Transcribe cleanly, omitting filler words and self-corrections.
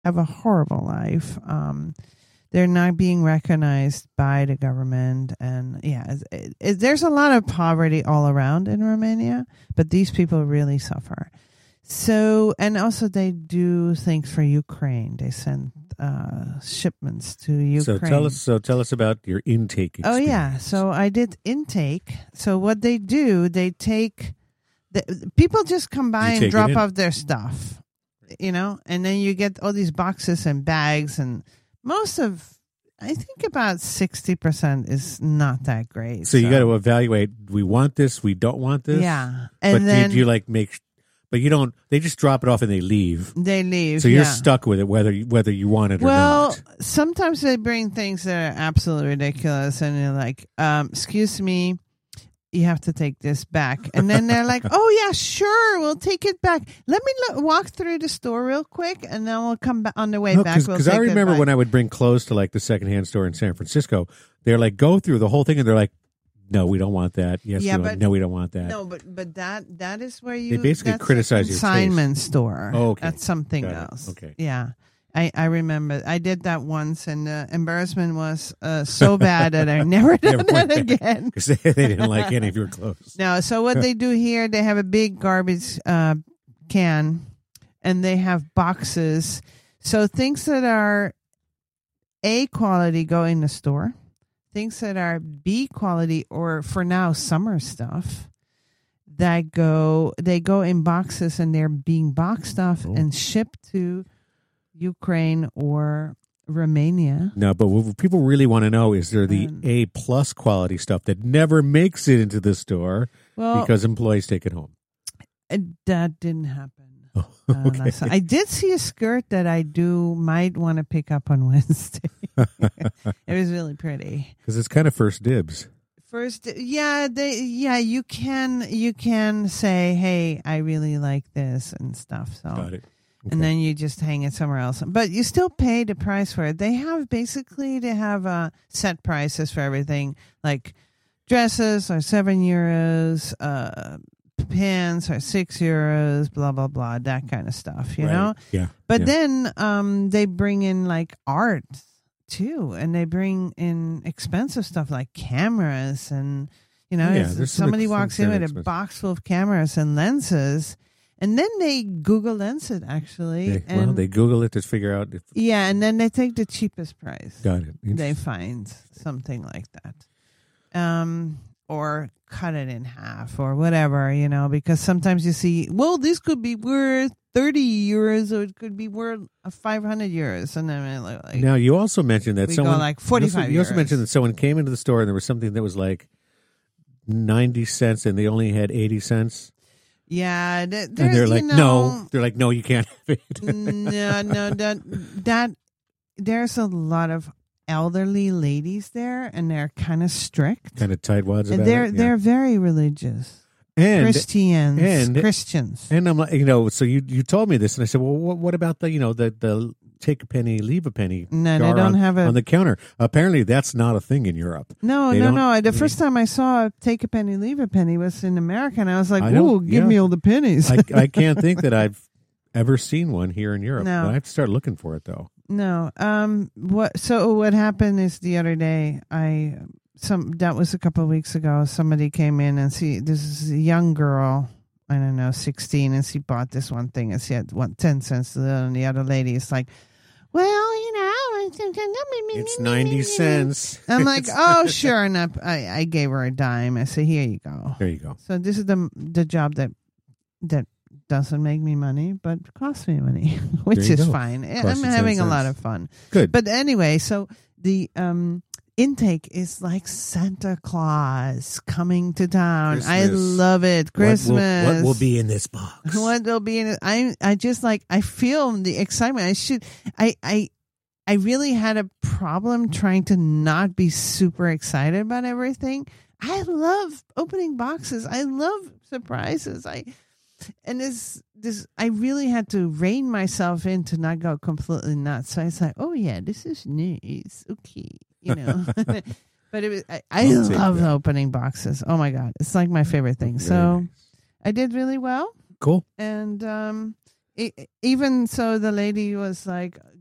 have a horrible life. They're not being recognized by the government. And there's a lot of poverty all around in Romania, but these people really suffer. So, and also they do things for Ukraine. They send shipments to Ukraine. So tell us about your intake experience. Oh, yeah. So I did intake. So what they do, they take... people just come by and drop off their stuff, and then you get all these boxes and bags, and I think about 60% is not that great. So you got to evaluate, we want this, we don't want this? Yeah. And but then, do you but you don't, they just drop it off and they leave. They leave, So you're stuck with it whether you want it or not. Well, sometimes they bring things that are absolutely ridiculous, and you're like, excuse me, you have to take this back. And then they're like, oh, yeah, sure, we'll take it back. Let me walk through the store real quick, and then we'll come back on the way back. Because I remember when I would bring clothes to like the secondhand store in San Francisco, they're like, go through the whole thing, and they're like, no, we don't want that. Yes, no, we don't want that. No, but that is where they basically criticize your consignment store. Oh, okay. That's something else. Okay. Yeah. I remember I did that once, and the embarrassment was so bad that I never did that again. Because they didn't like any of your clothes. No, so what they do here, they have a big garbage can, and they have boxes. So things that are A quality go in the store. Things that are B quality, or for now summer stuff, they go in boxes, and they're being boxed off and shipped to Ukraine or Romania. No, but what people really want to know is there the A+ quality stuff that never makes it into the store because employees take it home. That didn't happen. Oh, okay. I did see a skirt that I might want to pick up on Wednesday. It was really pretty. Because it's kind of first dibs. You can say, hey, I really like this and stuff. So. Got it. Okay. And then you just hang it somewhere else. But you still pay the price for it. They have set prices for everything. Like dresses are €7, pants are €6, blah, blah, blah, that kind of stuff, you know? Yeah. But then they bring in like art too. And they bring in expensive stuff like cameras. And, somebody walks in with a box full of cameras and lenses. And then they Google Lens it, actually. They Google it to figure out. And then they take the cheapest price. Got it. They find something like that. Or cut it in half or whatever, because sometimes you see, this could be worth €30 or it could be worth €500. And then like now you also mentioned that someone, go like 45 you also mentioned that someone came into the store and there was something that was like 90 cents and they only had 80 cents. Yeah, and they're like, no. They're like, no, you can't have it. No, that there's a lot of elderly ladies there, and they're kind of strict, kind of tightwads about it. They're very religious, Christians. And I'm like, so you told me this, and I said, well, what about the take a penny, leave a penny. No, they don't have it on the counter. Apparently, that's not a thing in Europe. No. The first time I saw take a penny, leave a penny was in America, and I was like, "Ooh, give me all the pennies." I can't think that I've ever seen one here in Europe. No. I have to start looking for it though. No. What happened is the other day, that was a couple of weeks ago. Somebody came in and this is a young girl. I don't know, 16, and she bought this one thing, and she had 10 cents, and the other lady is like, well, it's 90 cents. I'm like, oh, sure enough. I gave her a dime. I said, here you go. There you go. So this is the job that doesn't make me money, but costs me money, which is fine. I'm having a lot of fun. Good. But anyway, so the intake is like Santa Claus coming to town. Christmas. I love it. Christmas. What will be in this box? What will be in it? I just like, I feel the excitement. I really had a problem trying to not be super excited about everything. I love opening boxes. I love surprises. I really had to rein myself in to not go completely nuts. So I was like, oh yeah, this is nice. Okay. But it was, I love opening boxes. Oh my God. It's like my favorite thing. So I did really well. Cool. And Even so, the lady was like,